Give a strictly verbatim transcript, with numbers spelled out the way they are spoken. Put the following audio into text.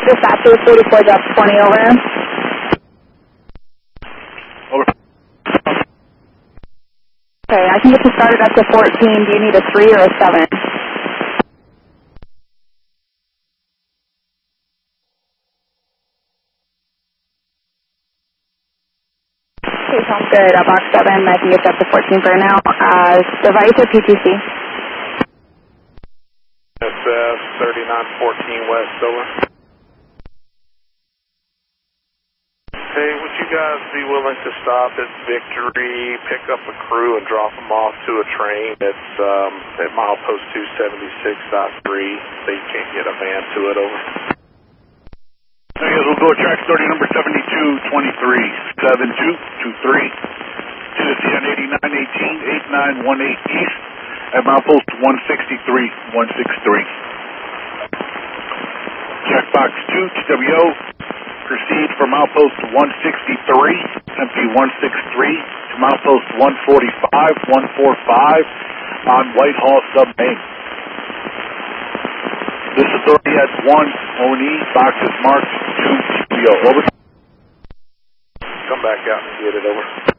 Dispatcher forty-four twenty, over. Over. Okay, I can get you started up to fourteen. Do you need a three or a seven? Okay, sounds good. Uh, box seven, I can get you up to fourteen for now. Uh, device or P T C? S S thirty-nine fourteen West, over. Hey, would you guys be willing to stop at Victory, pick up a crew, and drop them off to a train that's um, at milepost two seventy-six point three? They can't get a van to it, over. Hey, guys, we'll go track thirty, number seventy-two twenty-three, seven two two three. Tennessee on eighty-nine eighteen, eighty-nine eighteen East at milepost one sixty-three one sixty-three. Checkbox two, T W O. Proceed from milepost one sixty-three, M P one sixty-three, to milepost one forty-five, one forty-five on Whitehall Sub-Main. This authority has one O N E, boxes marked two T W O, over. Come back out and get it, over.